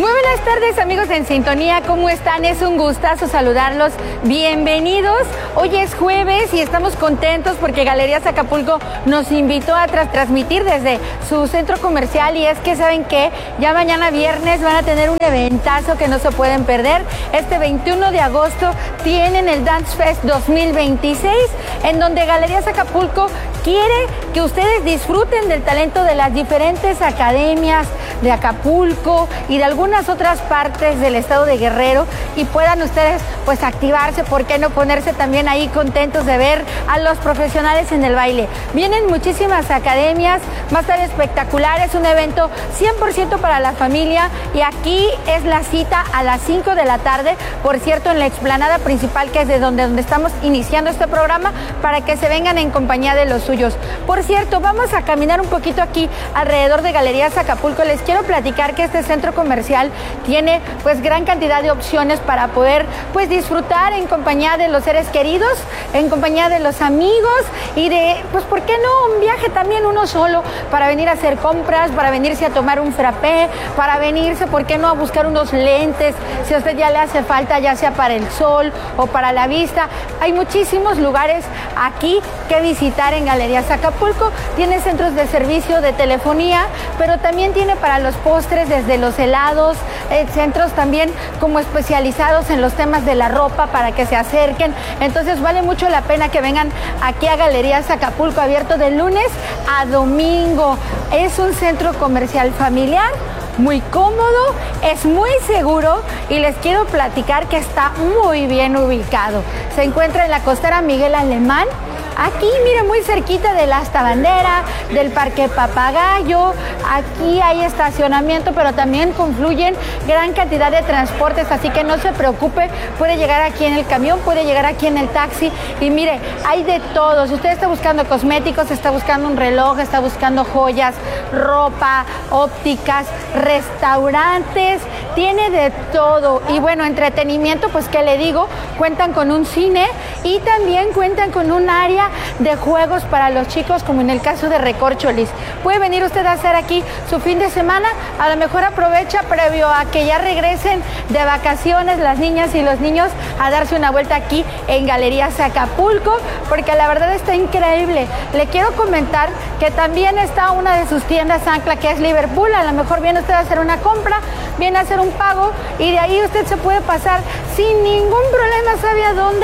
Muy buenas tardes, amigos en sintonía, ¿cómo están? Es un gustazo saludarlos, bienvenidos. Hoy es jueves y estamos contentos porque Galerías Acapulco nos invitó a transmitir desde su centro comercial, y es que ¿saben qué? Ya mañana viernes van a tener un eventazo que no se pueden perder. Este 21 de agosto tienen el Dance Fest 2026, en donde Galerías Acapulco quiere que ustedes disfruten del talento de las diferentes academias de Acapulco y de algunas otras partes del estado de Guerrero, y puedan ustedes pues activarse, ¿por qué no ponerse también ahí contentos de ver a los profesionales en el baile? Vienen muchísimas academias, va a estar espectacular, es un evento 100% para la familia, y aquí es la cita a las 5 de la tarde, por cierto, en la explanada principal, que es de donde estamos iniciando este programa, para que se vengan en compañía de los suyos. Por cierto, vamos a caminar un poquito aquí alrededor de Galerías Acapulco. Les quiero platicar que este centro comercial tiene pues gran cantidad de opciones para poder pues disfrutar en compañía de los seres queridos, en compañía de los amigos, y de pues por qué no un viaje también uno solo, para venir a hacer compras, para venirse a tomar un frappé, para venirse, por qué no, a buscar unos lentes si a usted ya le hace falta, ya sea para el sol o para la vista. Hay muchísimos lugares aquí que visitar en Galerías Acapulco. Tiene centros de servicio de telefonía, pero también tiene para los postres, desde los helados, centros también como especializados en los temas de la ropa, para que se acerquen. Entonces vale mucho la pena que vengan aquí a Galerías Acapulco, abierto de lunes a domingo. Es un centro comercial familiar, muy cómodo, es muy seguro, y les quiero platicar que está muy bien ubicado. Se encuentra en la costera Miguel Alemán, aquí, miren, muy cerquita del Asta Bandera, del Parque Papagayo. Aquí hay estacionamiento, pero también confluyen gran cantidad de transportes, así que no se preocupe, puede llegar aquí en el camión, puede llegar aquí en el taxi, y mire, hay de todo. Si usted está buscando cosméticos, está buscando un reloj, está buscando joyas, ropa, ópticas, restaurantes, tiene de todo. Y bueno, entretenimiento, pues qué le digo, cuentan con un cine, y también cuentan con un área de juegos para los chicos, como en el caso de Recorcholis. Puede venir usted a hacer aquí su fin de semana, a lo mejor aprovecha previo a que ya regresen de vacaciones las niñas y los niños, a darse una vuelta aquí en Galerías Acapulco, porque la verdad está increíble. Le quiero comentar que también está una de sus tiendas ancla, que es Liverpool. A lo mejor viene usted a hacer una compra, viene a hacer un pago, y de ahí usted se puede pasar sin ningún problema, ¿sabe a dónde?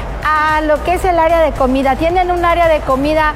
A lo que es el área de comida. Tienen un área de comida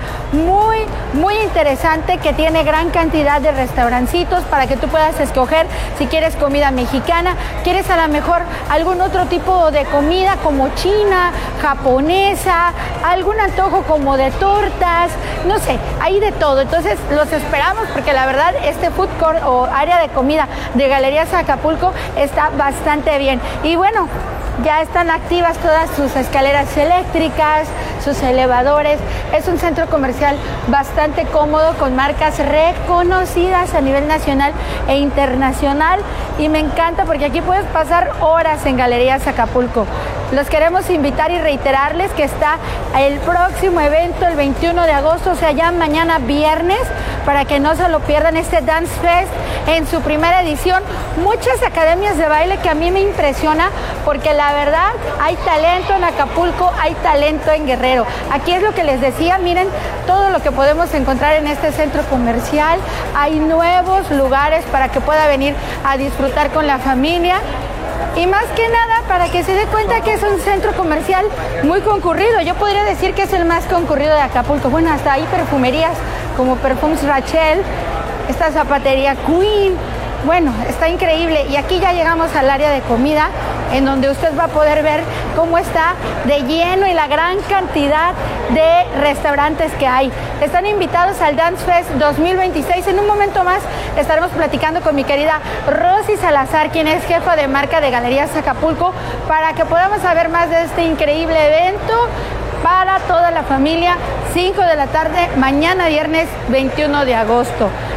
muy interesante, que tiene gran cantidad de restaurancitos para que tú puedas escoger si quieres comida mexicana, quieres a lo mejor algún otro tipo de comida como china, japonesa, algún antojo como de tortas, no sé, hay de todo. Entonces los esperamos, porque la verdad este food court o área de comida de Galerías Acapulco está bastante bien. Y bueno, ya están activas todas sus escaleras eléctricas, sus elevadores. Es un centro comercial bastante cómodo, con marcas reconocidas a nivel nacional e internacional, y me encanta porque aquí puedes pasar horas en Galerías Acapulco. Los queremos invitar y reiterarles que está el próximo evento el 21 de agosto, o sea, ya mañana viernes, para que no se lo pierdan, este Dance Fest en su primera edición. Muchas academias de baile que a mí me impresiona, porque la verdad hay talento en Acapulco, hay talento en Guerrero. Aquí es lo que les decía, miren todo lo que podemos encontrar en este centro comercial. Hay nuevos lugares para que pueda venir a disfrutar con la familia. Y más que nada, para que se dé cuenta que es un centro comercial muy concurrido. Yo podría decir que es el más concurrido de Acapulco. Bueno, hasta hay perfumerías como Perfumes Rachel, esta zapatería Queen. Bueno, está increíble. Y aquí ya llegamos al área de comida, en donde usted va a poder ver cómo está de lleno y la gran cantidad de restaurantes que hay. Están invitados al Dance Fest 2026. En un momento más estaremos platicando con mi querida Rosy Salazar, quien es jefa de marca de Galerías Acapulco, para que podamos saber más de este increíble evento para toda la familia. 5 de la tarde, mañana viernes 21 de agosto.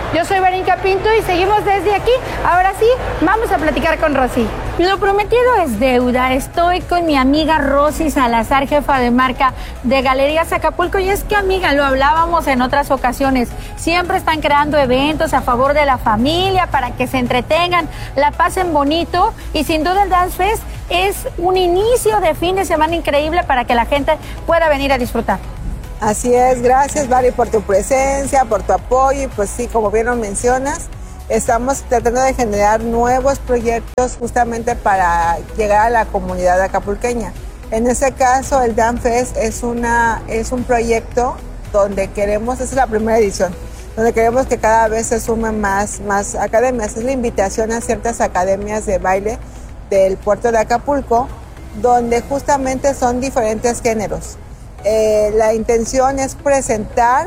Yo soy Verónica Pinto y seguimos desde aquí. Ahora sí, vamos a platicar con Rosy. Lo prometido es deuda. Estoy con mi amiga Rosy Salazar, jefa de marca de Galerías Acapulco. Y es que, amiga, lo hablábamos en otras ocasiones. Siempre están creando eventos a favor de la familia para que se entretengan, la pasen bonito. Y sin duda el Dance Fest es un inicio de fin de semana increíble para que la gente pueda venir a disfrutar. Así es, gracias Vari por tu presencia, por tu apoyo y pues sí, como bien lo mencionas, estamos tratando de generar nuevos proyectos justamente para llegar a la comunidad acapulqueña. En este caso el Dance Fest es un proyecto donde queremos, esa es la primera edición, donde queremos que cada vez se sumen más academias. Es la invitación a ciertas academias de baile del puerto de Acapulco, donde justamente son diferentes géneros. La intención es presentar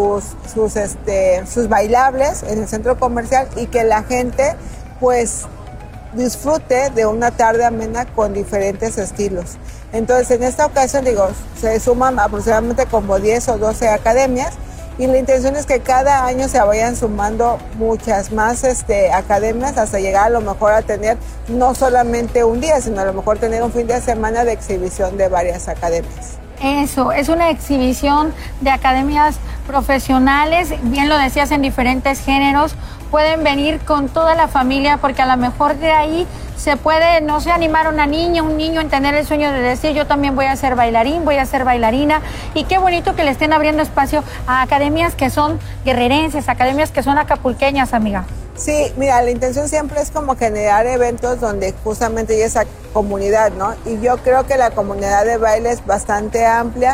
sus bailables en el centro comercial y que la gente pues disfrute de una tarde amena con diferentes estilos. Entonces en esta ocasión se suman aproximadamente como 10 o 12 academias y la intención es que cada año se vayan sumando muchas más academias hasta llegar a lo mejor a tener no solamente un día, sino a lo mejor tener un fin de semana de exhibición de varias academias. Eso, es una exhibición de academias profesionales, bien lo decías, en diferentes géneros. Pueden venir con toda la familia porque a lo mejor de ahí se puede, no sé, animar a una niña, un niño en tener el sueño de decir yo también voy a ser bailarín, voy a ser bailarina. Y qué bonito que le estén abriendo espacio a academias que son guerrerenses, academias que son acapulqueñas, amiga. Sí, mira, la intención siempre es como generar eventos donde justamente hay esa comunidad, ¿no? Y yo creo que la comunidad de baile es bastante amplia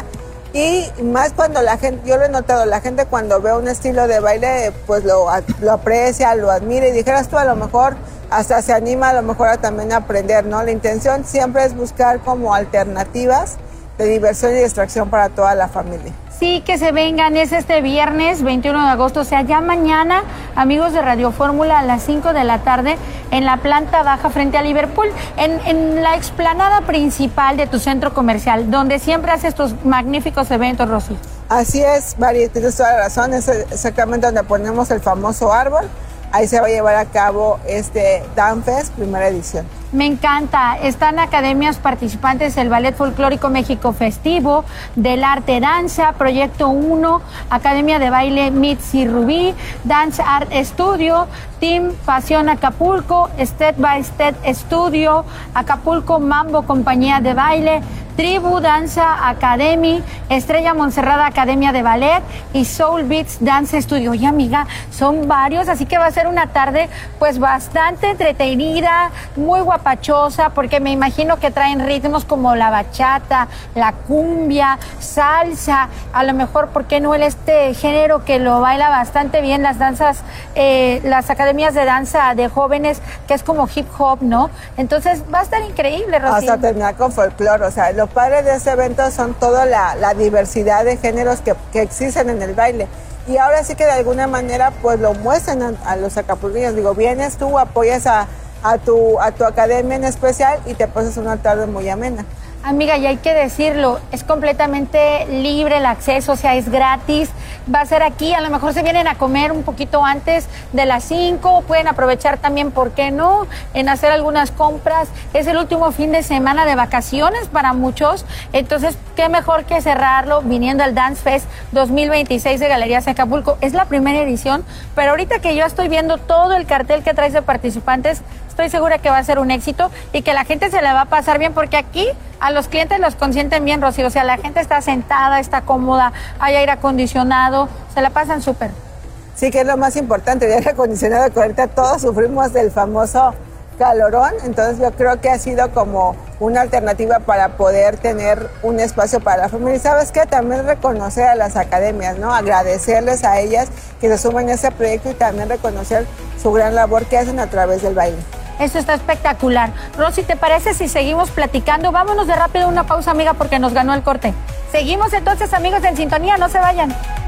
y más cuando la gente, yo lo he notado, la gente cuando ve un estilo de baile pues lo aprecia, lo admira y dijeras tú a lo mejor hasta se anima a lo mejor a también aprender, ¿no? La intención siempre es buscar como alternativas de diversión y distracción para toda la familia. Sí, que se vengan, es este viernes 21 de agosto, o sea, ya mañana, amigos de Radio Fórmula, a las 5 de la tarde, en la planta baja frente a Liverpool, en la explanada principal de tu centro comercial, donde siempre haces tus magníficos eventos, Rosy. Así es, Mari, tienes toda la razón, es exactamente donde ponemos el famoso árbol. Ahí se va a llevar a cabo este Dance Fest, primera edición. Me encanta. Están academias participantes del Ballet Folclórico México Festivo, del Arte Danza, Proyecto 1, Academia de Baile Mitzi Rubí, Dance Art Studio, Team Pasión Acapulco, Step by Step Studio, Acapulco Mambo Compañía de Baile, Tribu Danza Academy, Estrella Monserrada Academia de Ballet y Soul Beats Dance Studio. Oye, amiga, son varios, así que va a ser una tarde pues bastante entretenida, muy guapachosa, porque me imagino que traen ritmos como la bachata, la cumbia, salsa, a lo mejor, ¿por qué no este género que lo baila bastante bien las danzas, las academias de danza de jóvenes, que es como hip hop, ¿no? Entonces va a estar increíble, Rosy. Hasta terminar con folclore, o sea, lo padre de este evento son toda la diversidad de géneros que existen en el baile. Y ahora sí que de alguna manera pues lo muestran a los acapulqueños. Digo, vienes tú, apoyas a tu academia en especial y te pasas una tarde muy amena. Amiga, y hay que decirlo, es completamente libre el acceso, o sea, es gratis. Va a ser aquí, a lo mejor se vienen a comer un poquito antes de las 5, pueden aprovechar también, ¿por qué no?, en hacer algunas compras. Es el último fin de semana de vacaciones para muchos, entonces, qué mejor que cerrarlo viniendo al Dance Fest 2026 de Galerías Acapulco. Es la primera edición, pero ahorita que yo estoy viendo todo el cartel que traes de participantes, estoy segura que va a ser un éxito y que la gente se la va a pasar bien, porque aquí a los clientes los consienten bien, Rosy. O sea, la gente está sentada, está cómoda, hay aire acondicionado, se la pasan súper. Sí, que es lo más importante, el aire acondicionado, que ahorita todos sufrimos del famoso calorón, entonces yo creo que ha sido como una alternativa para poder tener un espacio para la familia. Y ¿sabes qué? También reconocer a las academias, ¿no? Agradecerles a ellas que se suman a este proyecto y también reconocer su gran labor que hacen a través del baile. Eso está espectacular. Rosy, ¿te parece si seguimos platicando? Vámonos de rápido a una pausa, amiga, porque nos ganó el corte. Seguimos entonces, amigos, en sintonía, no se vayan.